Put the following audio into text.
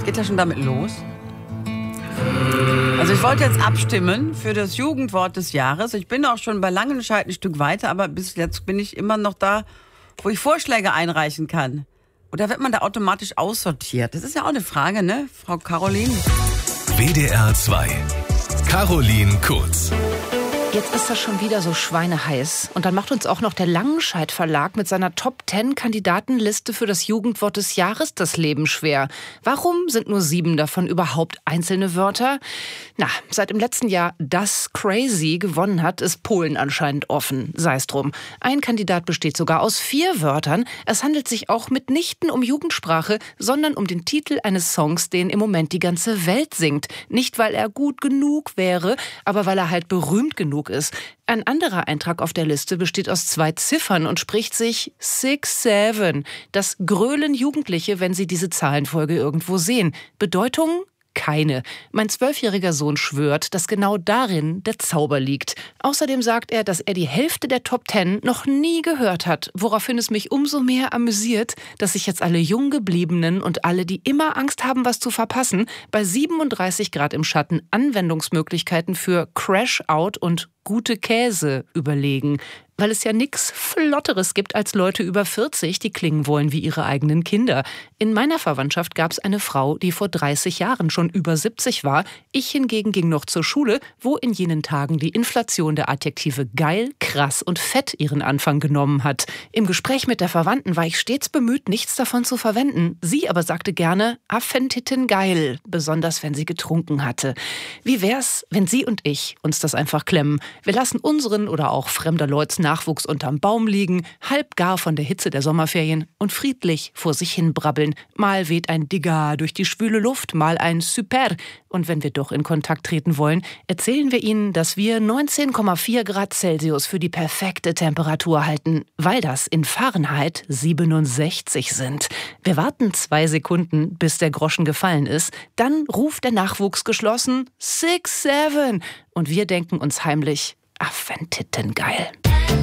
Geht das schon damit los? Also ich wollte jetzt abstimmen für das Jugendwort des Jahres. Ich bin auch schon bei Langenscheidt ein Stück weiter, aber bis jetzt bin ich immer noch da, wo ich Vorschläge einreichen kann. Oder wird man da automatisch aussortiert? Das ist ja auch eine Frage, ne, Frau Caroline? WDR 2. Caroline Kurz. Jetzt ist das schon wieder so schweineheiß. Und dann macht uns auch noch der Langenscheidt Verlag mit seiner Top-10-Kandidatenliste für das Jugendwort des Jahres das Leben schwer. Warum sind nur 7 davon überhaupt einzelne Wörter? Na, seit im letzten Jahr das Crazy gewonnen hat, ist Polen anscheinend offen. Sei es drum. Ein Kandidat besteht sogar aus 4 Wörtern. Es handelt sich auch mitnichten um Jugendsprache, sondern um den Titel eines Songs, den im Moment die ganze Welt singt. Nicht, weil er gut genug wäre, aber weil er halt berühmt genug ist. Ein anderer Eintrag auf der Liste besteht aus 2 Ziffern und spricht sich 6-7. Das grölen Jugendliche, wenn sie diese Zahlenfolge irgendwo sehen. Bedeutung? Keine. Mein 12-jähriger Sohn schwört, dass genau darin der Zauber liegt. Außerdem sagt er, dass er die Hälfte der Top 10 noch nie gehört hat, woraufhin es mich umso mehr amüsiert, dass sich jetzt alle Junggebliebenen und alle, die immer Angst haben, was zu verpassen, bei 37 Grad im Schatten Anwendungsmöglichkeiten für Crash Out und gute Käse überlegen. Weil es ja nichts Flotteres gibt als Leute über 40, die klingen wollen wie ihre eigenen Kinder. In meiner Verwandtschaft gab es eine Frau, die vor 30 Jahren schon über 70 war. Ich hingegen ging noch zur Schule, wo in jenen Tagen die Inflation der Adjektive geil, krass und fett ihren Anfang genommen hat. Im Gespräch mit der Verwandten war ich stets bemüht, nichts davon zu verwenden. Sie aber sagte gerne Affentitten geil, besonders wenn sie getrunken hatte. Wie wär's, wenn Sie und ich uns das einfach klemmen? Wir lassen unseren oder auch fremder Leuts Nachwuchs unterm Baum liegen, halb gar von der Hitze der Sommerferien und friedlich vor sich hin brabbeln. Mal weht ein Digga durch die schwüle Luft, mal ein Super. Und wenn wir doch in Kontakt treten wollen, erzählen wir Ihnen, dass wir 19,4 Grad Celsius für die perfekte Temperatur halten, weil das in Fahrenheit 67 sind. Wir warten 2 Sekunden, bis der Groschen gefallen ist. Dann ruft der Nachwuchs geschlossen 6-7. Und wir denken uns heimlich, Affentitten geil.